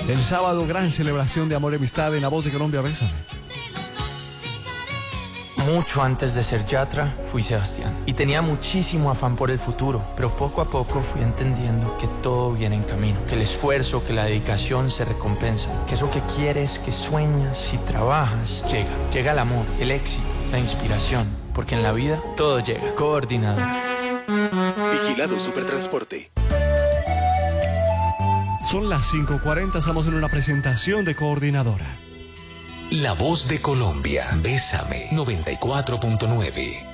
El sábado, gran celebración de amor y amistad en La Voz de Colombia. Bésame. Mucho antes de ser Yatra, fui Sebastián. Y tenía muchísimo afán por el futuro, pero poco a poco fui entendiendo que todo viene en camino. Que el esfuerzo, que la dedicación se recompensan. Que eso que quieres, que sueñas, si trabajas, llega. Llega el amor, el éxito, la inspiración. Porque en la vida todo llega. Coordinado. Vigilado Supertransporte. Son las 5:40, estamos en una presentación de Coordinadora. La Voz de Colombia. Bésame 94.9.